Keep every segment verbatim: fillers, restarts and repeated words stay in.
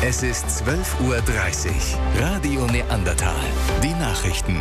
Es ist zwölf Uhr dreißig. Radio Neandertal. Die Nachrichten.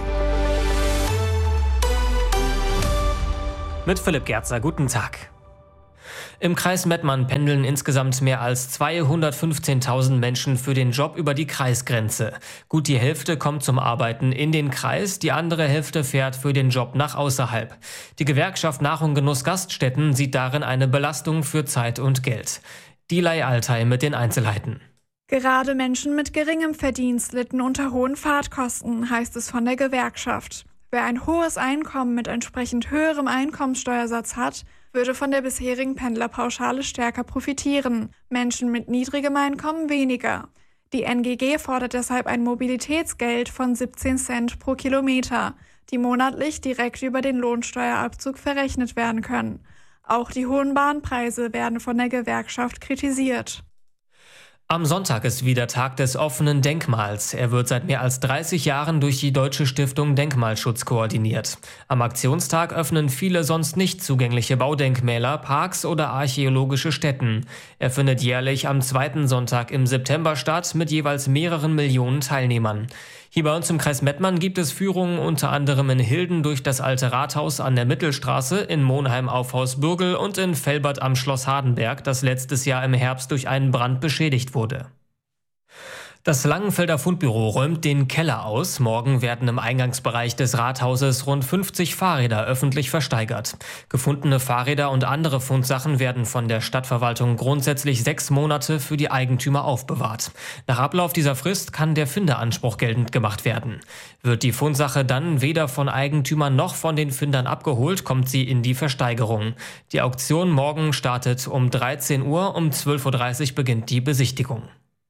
Mit Philipp Gerzer, guten Tag. Im Kreis Mettmann pendeln insgesamt mehr als zweihundertfünfzehntausend Menschen für den Job über die Kreisgrenze. Gut die Hälfte kommt zum Arbeiten in den Kreis, die andere Hälfte fährt für den Job nach außerhalb. Die Gewerkschaft Nach- und Genuss Gaststätten sieht darin eine Belastung für Zeit und Geld. Dilay Altay mit den Einzelheiten. Gerade Menschen mit geringem Verdienst litten unter hohen Fahrtkosten, heißt es von der Gewerkschaft. Wer ein hohes Einkommen mit entsprechend höherem Einkommenssteuersatz hat, würde von der bisherigen Pendlerpauschale stärker profitieren, Menschen mit niedrigem Einkommen weniger. Die N G G fordert deshalb ein Mobilitätsgeld von siebzehn Cent pro Kilometer, die monatlich direkt über den Lohnsteuerabzug verrechnet werden können. Auch die hohen Bahnpreise werden von der Gewerkschaft kritisiert. Am Sonntag ist wieder Tag des offenen Denkmals. Er wird seit mehr als dreißig Jahren durch die Deutsche Stiftung Denkmalschutz koordiniert. Am Aktionstag öffnen viele sonst nicht zugängliche Baudenkmäler, Parks oder archäologische Stätten. Er findet jährlich am zweiten Sonntag im September statt mit jeweils mehreren Millionen Teilnehmern. Hier bei uns im Kreis Mettmann gibt es Führungen unter anderem in Hilden durch das alte Rathaus an der Mittelstraße, in Monheim auf Haus Bürgel und in Velbert am Schloss Hardenberg, das letztes Jahr im Herbst durch einen Brand beschädigt wurde. Das Langenfelder Fundbüro räumt den Keller aus. Morgen werden im Eingangsbereich des Rathauses rund fünfzig Fahrräder öffentlich versteigert. Gefundene Fahrräder und andere Fundsachen werden von der Stadtverwaltung grundsätzlich sechs Monate für die Eigentümer aufbewahrt. Nach Ablauf dieser Frist kann der Finderanspruch geltend gemacht werden. Wird die Fundsache dann weder von Eigentümern noch von den Findern abgeholt, kommt sie in die Versteigerung. Die Auktion morgen startet um dreizehn Uhr, um zwölf Uhr dreißig beginnt die Besichtigung.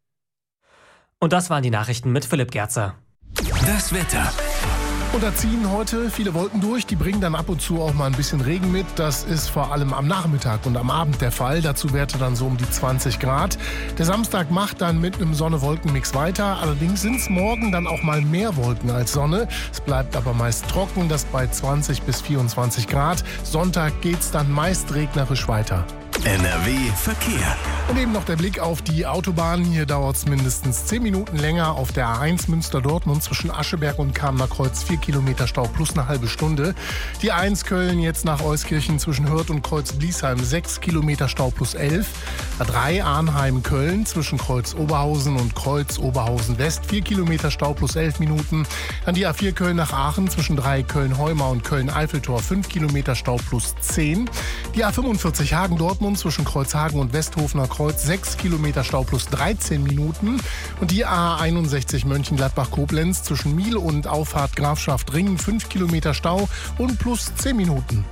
Und das waren die Nachrichten mit Philipp Gerzer. Das Wetter. Und da ziehen heute viele Wolken durch, die bringen dann ab und zu auch mal ein bisschen Regen mit. Das ist vor allem am Nachmittag und am Abend der Fall. Dazu Werte dann so um die zwanzig Grad. Der Samstag macht dann mit einem Sonne-Wolken-Mix weiter. Allerdings sind es morgen dann auch mal mehr Wolken als Sonne. Es bleibt aber meist trocken, das bei zwanzig bis vierundzwanzig Grad. Sonntag geht's dann meist regnerisch weiter. N R W Verkehr. Und eben noch der Blick auf die Autobahn. Hier dauert es mindestens zehn Minuten länger auf der A eins Münster-Dortmund zwischen Ascheberg und Kamener Kreuz. vier Kilometer Stau plus eine halbe Stunde. Die A eins Köln jetzt nach Euskirchen zwischen Hürth und Kreuz-Bliesheim. sechs Kilometer Stau plus elf. A drei Arnheim-Köln zwischen Kreuz-Oberhausen und Kreuz-Oberhausen-West. vier Kilometer Stau plus elf Minuten. Dann die A vier Köln nach Aachen zwischen drei Köln-Heumar und Köln-Eiffeltor. fünf Kilometer Stau plus zehn. Die A fünfundvierzig Hagen-Dortmund zwischen Kreuzhagen und Westhofener Kreuz, sechs Kilometer Stau plus dreizehn Minuten. Und die A einundsechzig Mönchengladbach-Koblenz zwischen Miel und Auffahrt Grafschaft Ringen, fünf Kilometer Stau und plus zehn Minuten.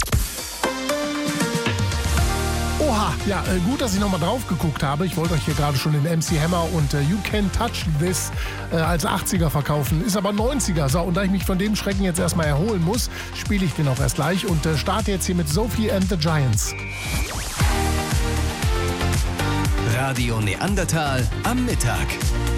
Oha, ja, äh, gut, dass ich nochmal drauf geguckt habe. Ich wollte euch hier gerade schon den M C Hammer und äh, You Can Touch This äh, als achtziger verkaufen. Ist aber neunziger. So, und da ich mich von dem Schrecken jetzt erstmal erholen muss, spiele ich den auch erst gleich und äh, starte jetzt hier mit Sophie and the Giants. Radio Neandertal am Mittag.